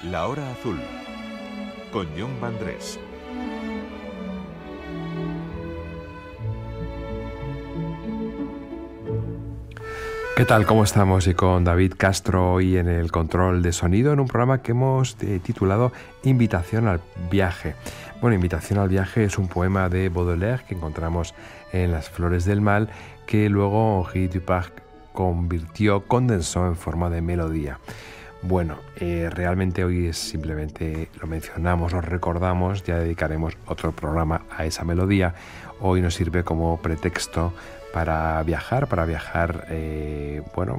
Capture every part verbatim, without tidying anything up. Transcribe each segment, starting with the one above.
La Hora Azul, con Jon Vandrés. ¿Qué tal? ¿Cómo estamos? Y con David Castro hoy en el control de sonido en un programa que hemos eh, titulado Invitación al viaje. Bueno, Invitación al viaje es un poema de Baudelaire que encontramos en Las Flores del Mal, que luego Henri Duparc convirtió, condensó en forma de melodía. Bueno, eh, realmente hoy es simplemente lo mencionamos, lo recordamos, ya dedicaremos otro programa a esa melodía. Hoy nos sirve como pretexto para viajar, para viajar, eh, bueno,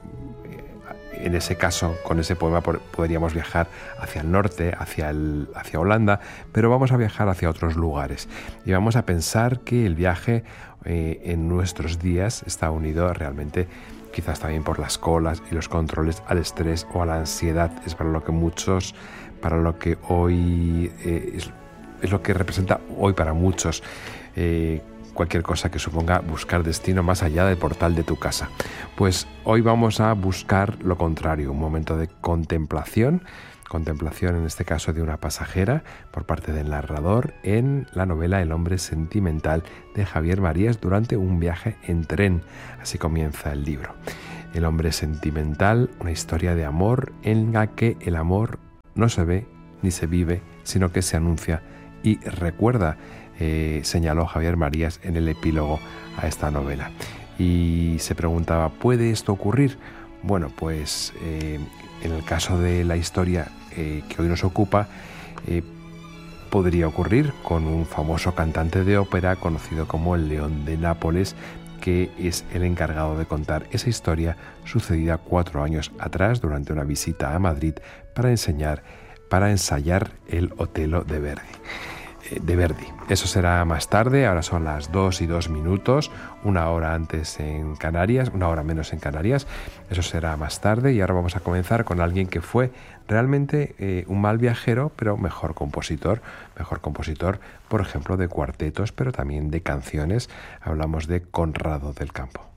en ese caso, con ese poema podríamos viajar hacia el norte, hacia, el, hacia Holanda, pero vamos a viajar hacia otros lugares. Y vamos a pensar que el viaje eh, en nuestros días está unido realmente, quizás también por las colas y los controles, al estrés o a la ansiedad. Es para lo que muchos, para lo que hoy, eh, es, es lo que representa hoy para muchos, eh, cualquier cosa que suponga buscar destino más allá del portal de tu casa. Pues hoy vamos a buscar lo contrario, un momento de contemplación, contemplación en este caso de una pasajera por parte del narrador en la novela El hombre sentimental de Javier Marías durante un viaje en tren. Así comienza el libro. El hombre sentimental, una historia de amor en la que el amor no se ve ni se vive, sino que se anuncia y recuerda. Eh, señaló Javier Marías en el epílogo a esta novela. Y se preguntaba, ¿puede esto ocurrir? Bueno, pues eh, en el caso de la historia eh, que hoy nos ocupa, eh, podría ocurrir con un famoso cantante de ópera conocido como el León de Nápoles, que es el encargado de contar esa historia sucedida cuatro años atrás durante una visita a Madrid para enseñar, para ensayar el Otelo de Verdi. de Verdi. Eso será más tarde, ahora son las dos y dos minutos, una hora antes en Canarias, una hora menos en Canarias, eso será más tarde y ahora vamos a comenzar con alguien que fue realmente eh, un mal viajero, pero mejor compositor, mejor compositor, por ejemplo, de cuartetos, pero también de canciones. Hablamos de Conrado del Campo.